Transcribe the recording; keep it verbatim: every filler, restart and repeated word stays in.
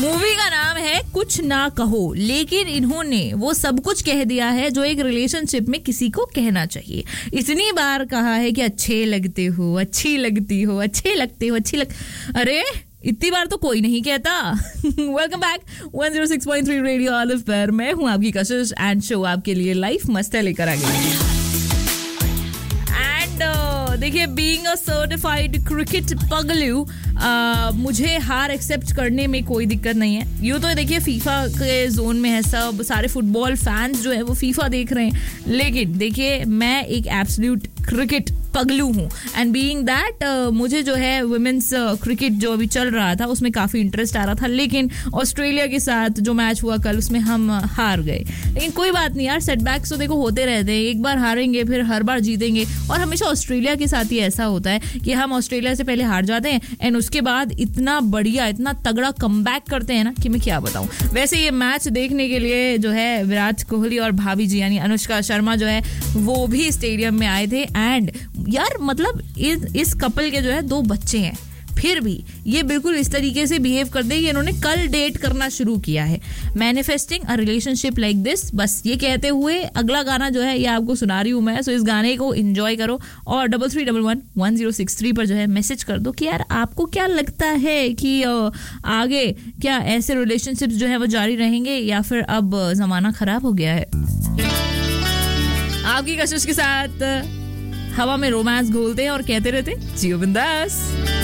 Movie का नाम है कुछ ना कहो, लेकिन इन्होंने वो सब कुछ कह दिया है जो एक रिलेशनशिप में किसी को कहना चाहिए. इतनी बार कहा है कि अच्छे लगते हो, अच्छी लगती हो, अच्छे लगते हो, अच्छी लग अरे इतनी बार तो कोई नहीं कहता. Welcome back one zero six point three radio olive पर. मैं हूं आपकी कशिश एंड शो आपके लिए लाइफ मस्त है लेकर आ गई. देखिए, बीइंग अ सर्टिफाइड क्रिकेट पगलू, मुझे हार एक्सेप्ट करने में कोई दिक्कत नहीं है. यूँ तो देखिए फीफा के जोन में है सब, सारे फुटबॉल फैंस जो है वो फीफा देख रहे हैं, लेकिन देखिए मैं एक एब्सोल्यूट क्रिकेट पगलू हूँ. एंड बीइंग दैट मुझे जो है वुमेन्स क्रिकेट जो अभी चल रहा था उसमें काफ़ी इंटरेस्ट आ रहा था, लेकिन ऑस्ट्रेलिया के साथ जो मैच हुआ कल उसमें हम हार गए. लेकिन कोई बात नहीं यार, सेटबैक्स तो देखो होते रहते हैं. एक बार हारेंगे फिर हर बार जीतेंगे, और हमेशा ऑस्ट्रेलिया के साथ ही ऐसा होता है कि हम ऑस्ट्रेलिया से पहले हार जाते हैं एंड उसके बाद इतना बढ़िया इतना तगड़ा कमबैक करते हैं ना कि मैं क्या बताऊं. वैसे ये मैच देखने के लिए जो है विराट कोहली और भाभी जी यानी अनुष्का शर्मा जो है वो भी स्टेडियम में आए थे. एंड यार मतलब इस, इस कपल के जो है दो बच्चे हैं, फिर भी ये बिल्कुल इस तरीके से बिहेव करते हैं कि इन्होंने कल डेट करना शुरू किया है. Manifesting a relationship like this, बस ये कहते हुए अगला गाना जो है ये आपको सुना रही हूँ मैं. सो इस गाने को एंजॉय करो और double three double one one zero six three पर जो है मैसेज कर दो कि यार आपको क्या लगता है कि आगे क्या ऐसे रिलेशनशिप्स जो है वो जारी रहेंगे या फिर अब जमाना खराब हो गया है. आपकी कशिश के साथ हवा में रोमांस घोलते हैं और कहते रहते जियो बिंदास.